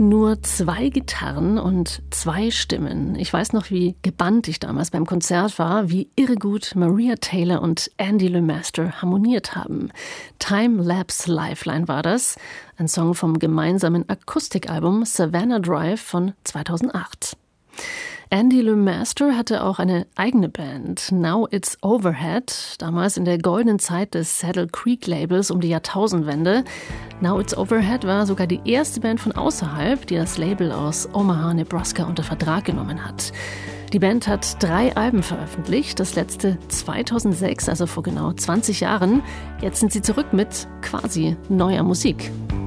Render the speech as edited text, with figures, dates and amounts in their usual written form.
Nur 2 Gitarren und 2 Stimmen. Ich weiß noch, wie gebannt ich damals beim Konzert war, wie irre gut Maria Taylor und Andy LeMaster harmoniert haben. Time Lapse Lifeline war das, ein Song vom gemeinsamen Akustikalbum Savannah Drive von 2008. Andy LeMaster hatte auch eine eigene Band, Now It's Overhead, damals in der goldenen Zeit des Saddle Creek Labels um die Jahrtausendwende. Now It's Overhead war sogar die erste Band von außerhalb, die das Label aus Omaha, Nebraska unter Vertrag genommen hat. Die Band hat 3 Alben veröffentlicht, das letzte 2006, also vor genau 20 Jahren. Jetzt sind sie zurück mit quasi neuer Musik.